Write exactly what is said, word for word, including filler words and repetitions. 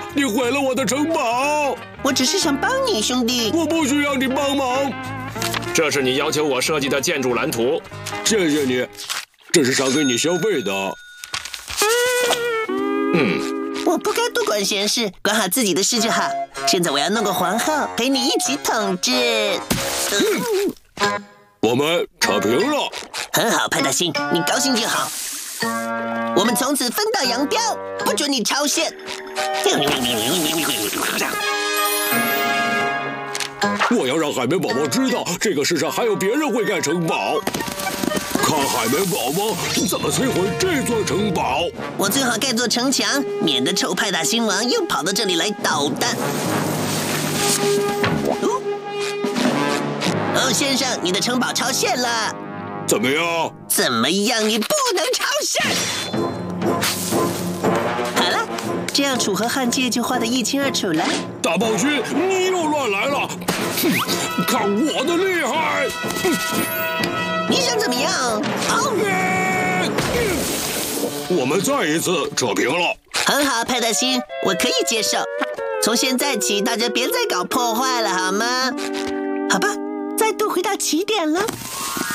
你毁了我的城堡！ 我只是想帮你，兄弟。 我不需要你帮忙。 这是你要求我设计的建筑蓝图。 谢谢你，这是赏给你消费的。 嗯， 我不该多管闲事，管好自己的事就好。现在我要弄个皇后，陪你一起统治。 嗯、我们扯平了。 很好，派大星，你高兴就好。我们从此分道扬镳，不准你超限。 我要让海绵宝宝知道，这个世上还有别人会盖城堡。看海绵宝宝怎么摧毁这座城堡！ 我最好盖座城墙，免得臭派大星王又跑到这里来捣蛋。哦，哦，先生，你的城堡超限了。 怎么样？ 怎么样？你不能超限。好了，这样楚河汉界就画得一清二楚了。 大暴君，你又乱来了！哼，看我的厉害！ 你想怎么样？哦， 我们再一次扯平了。 很好，派大星，我可以接受。从现在起，大家别再搞破坏了，好吗？好吧，再度回到起点了。